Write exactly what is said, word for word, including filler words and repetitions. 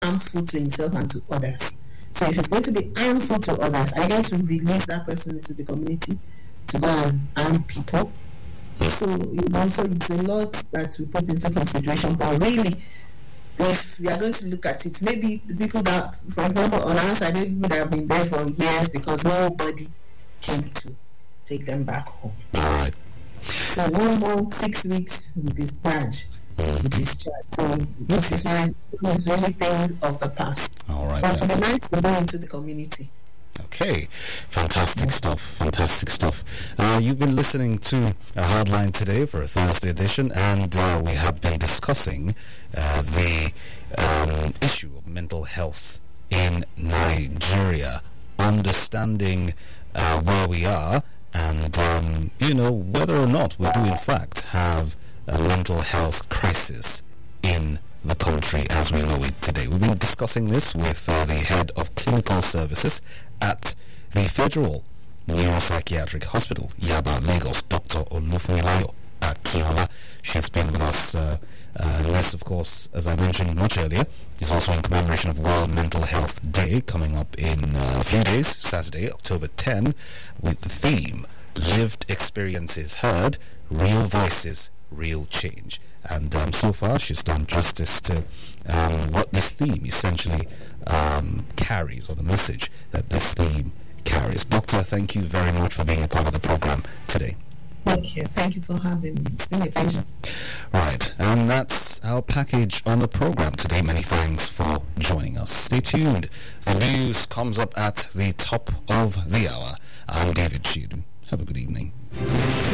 harmful to himself and to others. So if it's going to be harmful to others, are you going to release that person into the community to go and harm people? So, you know, so it's a lot that we put into consideration. But really, if we are going to look at it, maybe the people that, for example, on our side, maybe people that have been there for years because nobody came to take them back home. All right. So one month, six weeks, we discharge. We discharge. So this is why it's really thing of the past. All right. But for the nice to go into the community. Okay, fantastic stuff, fantastic stuff. Uh, you've been listening to a Hardline today for a Thursday edition, and uh, we have been discussing uh, the um, issue of mental health in Nigeria, understanding uh, where we are, and um, you know, whether or not we do in fact have a mental health crisis in the country as we know it today. We've been discussing this with uh, the head of clinical services at the Federal Neuropsychiatric Hospital, Yaba, Lagos, Doctor Olufunmilayo Akinola. She's been with us. Uh, uh, this, of course, as I mentioned much earlier, is also in commemoration of World Mental Health Day coming up in uh, a few days, Saturday, October tenth, with the theme, Lived Experiences Heard, Real Voices, Real Change. And um, so far she's done justice to um, what this theme essentially um, carries, or the message that this theme carries. Doctor, thank you very much for being a part of the program today. Thank you. Thank you for having me. It's been a pleasure. Right, and that's our package on the program today. Many thanks for joining us. Stay tuned. The news comes up at the top of the hour. I'm David Sheedu. Have a good evening.